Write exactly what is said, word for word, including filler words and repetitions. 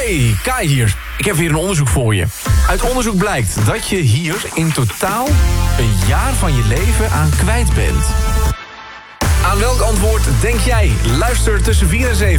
Hey, Kai hier. Ik heb weer een onderzoek voor je. Uit onderzoek blijkt dat je hier in totaal een jaar van je leven aan kwijt bent. Aan welk antwoord denk jij? Luister tussen vier en zeven.